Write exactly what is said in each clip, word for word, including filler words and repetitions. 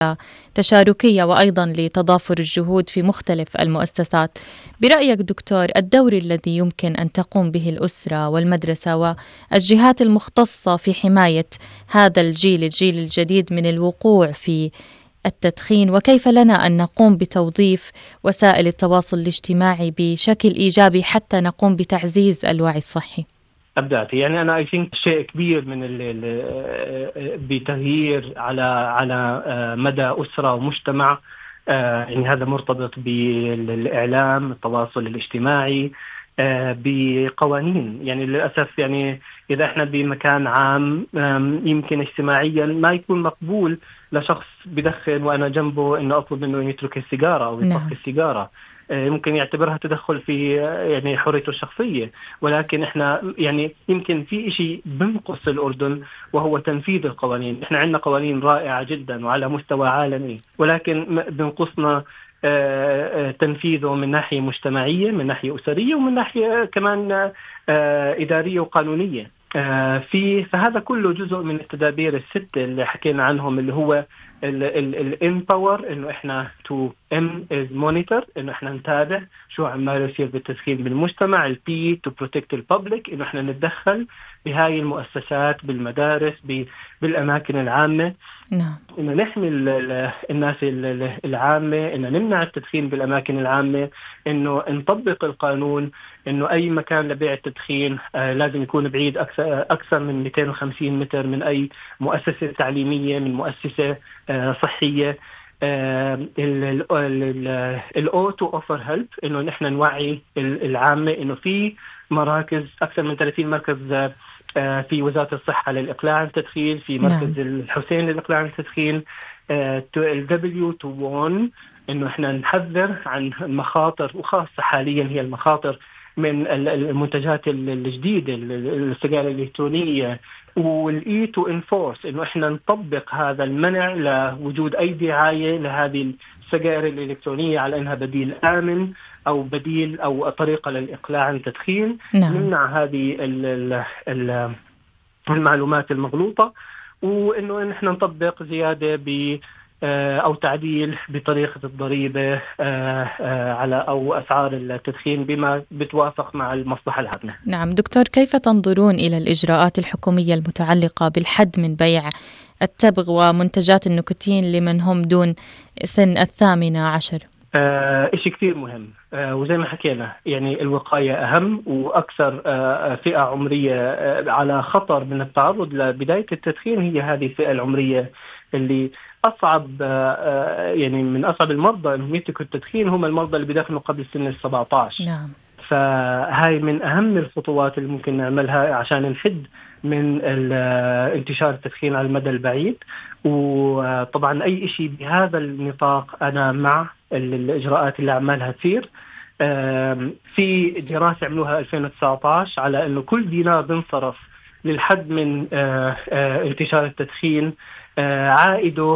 تشاركية وأيضا لتضافر الجهود في مختلف المؤسسات. برأيك دكتور، الدور الذي يمكن أن تقوم به الأسرة والمدرسة والجهات المختصة في حماية هذا الجيل الجيل الجديد من الوقوع في التدخين، وكيف لنا أن نقوم بتوظيف وسائل التواصل الاجتماعي بشكل إيجابي حتى نقوم بتعزيز الوعي الصحي؟ أبدأت يعني أنا أظن شيء كبير من بتغيير على على مدى أسرة ومجتمع. يعني هذا مرتبط بالإعلام، التواصل الاجتماعي، بقوانين. يعني للأسف يعني إذا إحنا بمكان عام يمكن اجتماعيا ما يكون مقبول لشخص بدخن وأنا جنبه إنه أطلب منه يترك السيجارة أو يطفي السيجارة، ممكن يعتبرها تدخل في يعني حريته الشخصية. ولكن إحنا يعني يمكن في شيء بنقص الأردن وهو تنفيذ القوانين. إحنا عندنا قوانين رائعة جدا وعلى مستوى عالمي، ولكن بنقصنا تنفيذه من ناحية مجتمعية، من ناحية أسرية، ومن ناحية كمان إدارية وقانونية. في فهذا كله جزء من التدابير الستة اللي حكينا عنهم، اللي هو الامباور، انه احنا تو ام از مونيتور، انه احنا نتابع شو عمال يصير بالتدخين بالمجتمع. البي تو بروتكت الببليك، انه احنا نتدخل بهاي المؤسسات، بالمدارس، بالاماكن العامه، نعم، انه نحمي الناس العامه، انه نمنع التدخين بالاماكن العامه، انه نطبق القانون، انه اي مكان لبيع التدخين آه لازم يكون بعيد اكثر اكثر من مئتين وخمسين متر من اي مؤسسه تعليميه، من مؤسسه آه صحيه. الاو تو اوفر هيلب، انه نحن نوعي العامه انه في مراكز، اكثر من ثلاثين مركز في وزارة الصحة للإقلاع عن التدخين، في مركز نعم. الحسين للإقلاع عن التدخين. الدبليو تو وان، إنه إحنا نحذر عن المخاطر، وخاصة حاليا هي المخاطر من المنتجات الجديدة، السجائر الإلكترونية. والإي تو انفورس، إنه إحنا نطبق هذا المنع لوجود أي دعاية لهذه السجائر الإلكترونية على أنها بديل آمن أو بديل أو طريقة للإقلاع عن التدخين. نعم. نمنع هذه المعلومات المغلوطة، وإنه نحن نطبق زيادة ب أو تعديل بطريقة الضريبة على أو أسعار التدخين بما بتوافق مع المصلحة العامة. نعم دكتور، كيف تنظرون إلى الإجراءات الحكومية المتعلقة بالحد من بيع التبغ ومنتجات النيكوتين لمن هم دون سن الثامنة عشر؟ آه، إشي كتير مهم. آه، وزي ما حكينا يعني الوقاية أهم، وأكثر آه، فئة عمرية آه، على خطر من التعرض لبداية التدخين هي هذه الفئة العمرية اللي أصعب آه، يعني من أصعب المرضى إنهم يتركوا التدخين هم المرضى اللي بدخنوا قبل سن السبعة عشر. نعم. فهاي من أهم الخطوات اللي ممكن نعملها عشان نحد من انتشار التدخين على المدى البعيد. وطبعا أي شيء بهذا النطاق أنا مع الإجراءات اللي عمالها تصير. في دراسة عملوها ألفين وتسعة عشر على أنه كل دينار بنصرف للحد من انتشار التدخين عائده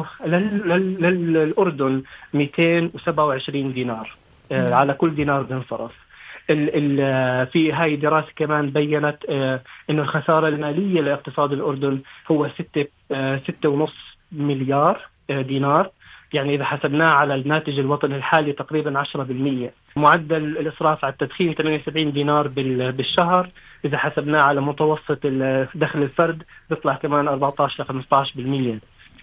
للأردن مئتين وسبعة وعشرين دينار على كل دينار بنصرف. ال ال في هاي دراسة كمان بيّنت إنه الخسارة المالية لاقتصاد الأردن هو ستة ستة ونص مليار دينار. يعني إذا حسبناه على الناتج الوطني الحالي تقريبا عشرة بالمئة. معدل الإسراف على التدخين ثمانية وسبعين دينار بالشهر. إذا حسبناه على متوسط دخل الفرد بيطلع كمان أربعة عشر إلى خمسة عشر بالمئة.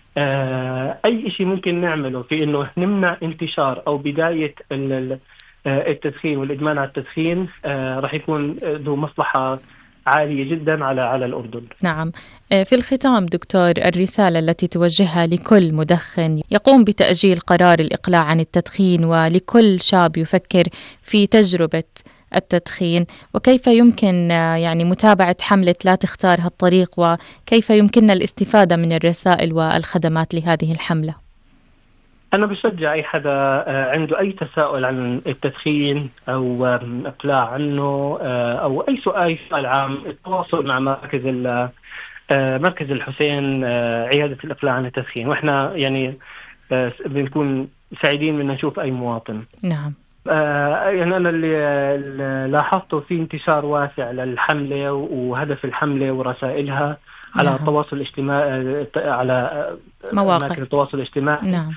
أي شيء ممكن نعمله في إنه نمنع انتشار أو بداية التدخين والإدمان على التدخين راح يكون ذو مصلحة عالية جدا على على الأردن. نعم. في الختام دكتور، الرسالة التي توجهها لكل مدخن يقوم بتأجيل قرار الإقلاع عن التدخين، ولكل شاب يفكر في تجربة التدخين، وكيف يمكن يعني متابعة حملة لا تختار هالطريق، وكيف يمكننا الاستفادة من الرسائل والخدمات لهذه الحملة؟ أنا بشجع أي حدا عنده أي تساؤل عن التدخين أو إقلاع عنه أو أي سؤال سؤال عام، التواصل مع مركز مركز الحسين عيادة الإقلاع عن التدخين، وإحنا يعني بنكون سعيدين من نشوف أي مواطن. نعم. يعني أنا اللي لاحظته في انتشار واسع للحملة وهدف الحملة ورسائلها على نعم. التواصل الاجتماعي، على مواقع التواصل الاجتماعي. نعم.